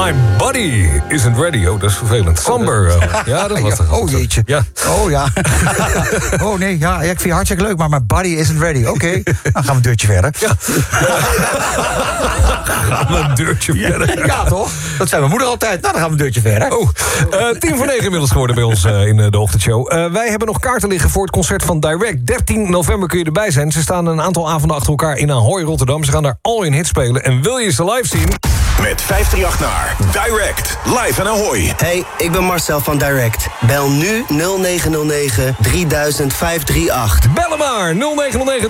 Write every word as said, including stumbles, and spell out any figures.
My body isn't ready. Oh, dat is vervelend. Samber. Uh, ja, dat was ja, toch. Oh, jeetje. Ja. Oh, ja. oh, nee, ja, ik vind je hartstikke leuk, maar mijn body isn't ready. Oké, okay. Dan gaan we een deurtje verder. Ja. gaan we een deurtje verder. Ja, toch? Dat zei mijn moeder altijd. Nou, dan gaan we een deurtje verder. Oh, uh, tien voor negen inmiddels geworden bij ons uh, in uh, de ochtendshow. Uh, wij hebben nog kaarten liggen voor het concert van Direct. dertien november kun je erbij zijn. Ze staan een aantal avonden achter elkaar in Ahoy, Rotterdam. Ze gaan daar al hun hits spelen. En wil je ze live zien? Met vijf drie acht naar Direct, live in Ahoy. Hey, ik ben Marcel van Direct. Bel nu nul negen nul negen drie duizend vijf drie acht. Bellen maar, nul negen nul negen